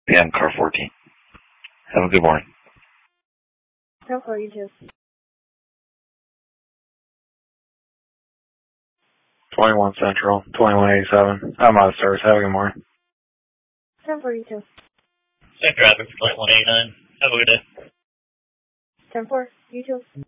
PM, car 14. Have a good morning. 10-4, you too. 21 Central, 2187. I'm out of service. Have a good morning. 10-4, you too. Same traffic for 2189. Have a good day. 10-4, you too.